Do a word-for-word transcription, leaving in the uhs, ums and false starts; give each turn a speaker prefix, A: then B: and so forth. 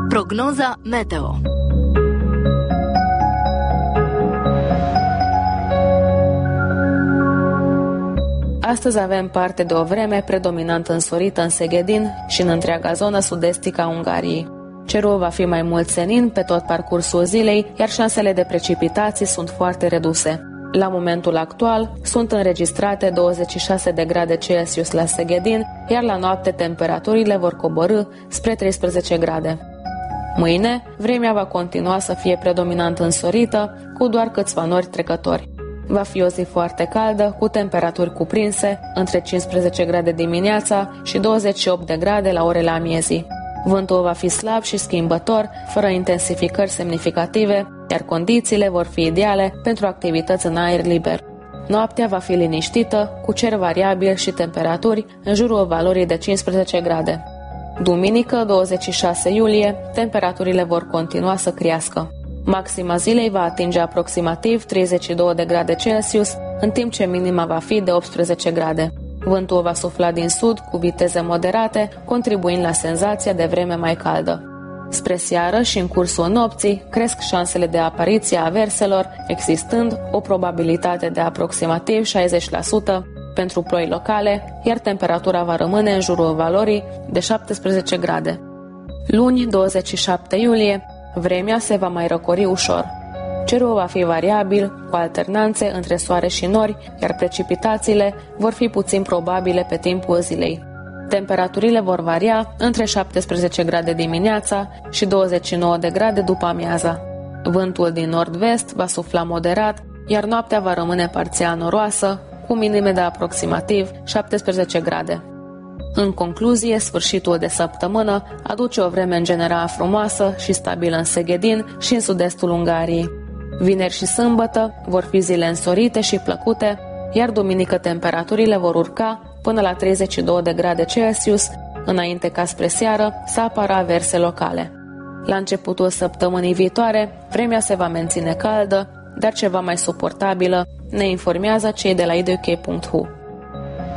A: Prognoza meteo. Astăzi avem parte de o vreme predominant însorită în Seghedin și în întreaga zonă sud-estică a Ungariei. Cerul va fi mai mult senin pe tot parcursul zilei, iar șansele de precipitații sunt foarte reduse. La momentul actual sunt înregistrate douăzeci și șase de grade Celsius la Seghedin, iar la noapte temperaturile vor coborî spre treisprezece grade. Mâine, vremea va continua să fie predominant însorită, cu doar câțiva nori trecători. Va fi o zi foarte caldă, cu temperaturi cuprinse între cincisprezece grade dimineața și douăzeci și opt de grade la orele amiezii. Vântul va fi slab și schimbător, fără intensificări semnificative, iar condițiile vor fi ideale pentru activități în aer liber. Noaptea va fi liniștită, cu cer variabil și temperaturi în jurul valorii de cincisprezece grade. Duminică, douăzeci și șase iulie, temperaturile vor continua să crească. Maxima zilei va atinge aproximativ treizeci și două de grade Celsius, în timp ce minima va fi de optsprezece grade. Vântul va sufla din sud cu viteze moderate, contribuind la senzația de vreme mai caldă. Spre seară și în cursul nopții cresc șansele de apariție a averselor, existând o probabilitate de aproximativ șaizeci la sută pentru ploi locale, iar temperatura va rămâne în jurul valorii de șaptesprezece grade. Luni, douăzeci și șapte iulie, vremea se va mai răcori ușor. Cerul va fi variabil, cu alternanțe între soare și nori, iar precipitațiile vor fi puțin probabile pe timpul zilei. Temperaturile vor varia între șaptesprezece grade dimineața și douăzeci și nouă de grade după amiaza. Vântul din nord-vest va sufla moderat, iar noaptea va rămâne parțial noroasă, cu minime de aproximativ șaptesprezece grade. În concluzie, sfârșitul de săptămână aduce o vreme în general frumoasă și stabilă în Seghedin și în sud-estul Ungariei. Vineri și sâmbătă vor fi zile însorite și plăcute, iar duminică temperaturile vor urca până la treizeci și două de grade Celsius, înainte ca spre seară să apară averse locale. La începutul săptămânii viitoare, vremea se va menține caldă, dar ceva mai suportabilă, ne informează cei de la i d k punct h u.